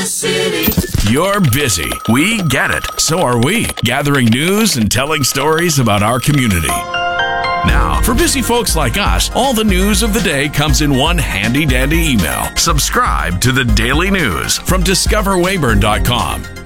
city. You're busy. We get it. So are we. Gathering news and telling stories about our community. Now, for busy folks like us, all the news of the day comes in one handy-dandy email. Subscribe to the Daily News from discoverweyburn.com.